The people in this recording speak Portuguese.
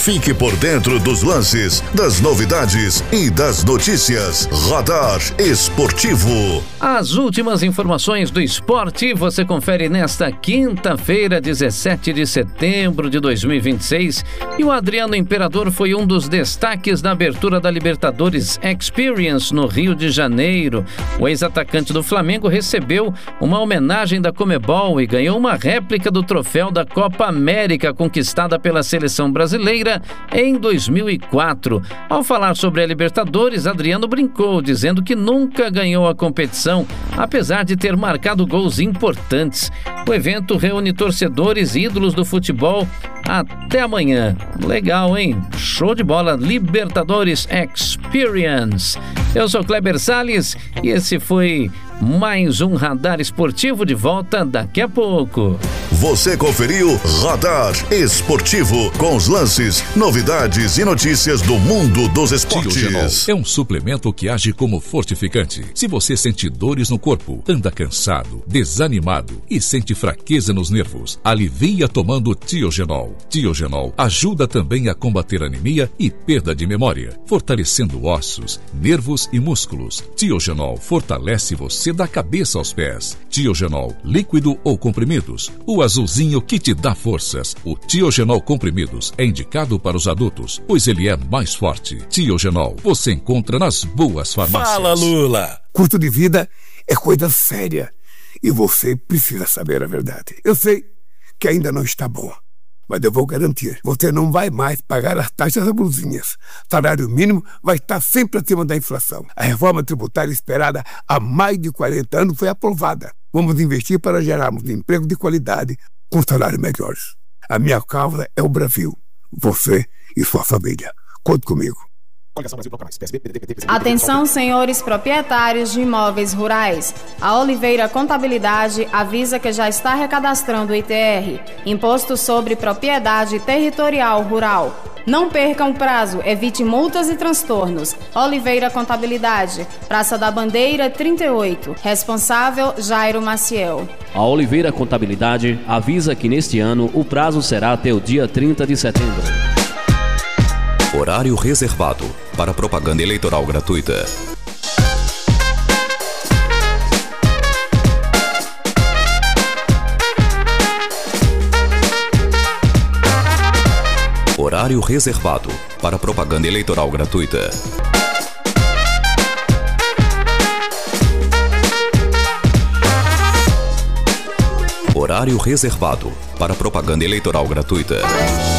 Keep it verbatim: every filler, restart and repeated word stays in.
Fique por dentro dos lances, das novidades e das notícias. Radar Esportivo. As últimas informações do esporte você confere nesta quinta-feira, dezessete de setembro de dois mil e vinte e seis. E o Adriano Imperador foi um dos destaques da abertura da Libertadores Experience no Rio de Janeiro. O ex-atacante do Flamengo recebeu uma homenagem da Conmebol e ganhou uma réplica do troféu da Copa América conquistada pela seleção brasileira em dois mil e quatro. Ao falar sobre a Libertadores, Adriano brincou, dizendo que nunca ganhou a competição, apesar de ter marcado gols importantes. O evento reúne torcedores e ídolos do futebol. Até amanhã. Legal, hein? Show de bola. Libertadores Experience. Eu sou Kleber Salles e esse foi mais um Radar Esportivo, de volta daqui a pouco. Você conferiu Radar Esportivo, com os lances, novidades e notícias do mundo dos esportes. Tiogenol é um suplemento que age como fortificante. Se você sente dores no corpo, anda cansado, desanimado e sente fraqueza nos nervos, alivia tomando Tiogenol. Tiogenol ajuda também a combater anemia e perda de memória, fortalecendo ossos, nervos e músculos. Tiogenol fortalece você da cabeça aos pés. Tiogenol, líquido ou comprimidos, o azulzinho que te dá forças. O Tiogenol comprimidos é indicado para os adultos, pois ele é mais forte. Tiogenol, você encontra nas boas farmácias. Fala, Lula! Custo de vida é coisa séria e você precisa saber a verdade. Eu sei que ainda não está bom, mas eu vou garantir, você não vai mais pagar as taxas abusivas. Salário mínimo vai estar sempre acima da inflação. A reforma tributária esperada há mais de quarenta anos foi aprovada. Vamos investir para gerarmos emprego de qualidade com salários melhores. A minha causa é o Brasil, você e sua família. Conte comigo. Atenção, senhores proprietários de imóveis rurais. A Oliveira Contabilidade avisa que já está recadastrando o I T R, Imposto sobre Propriedade Territorial Rural. Não percam o prazo, evite multas e transtornos. Oliveira Contabilidade, Praça da Bandeira trinta e oito. Responsável, Jairo Maciel. A Oliveira Contabilidade avisa que neste ano o prazo será até o dia trinta de setembro. Horário reservado para propaganda eleitoral gratuita. Horário reservado para propaganda eleitoral gratuita. Horário reservado para propaganda eleitoral gratuita.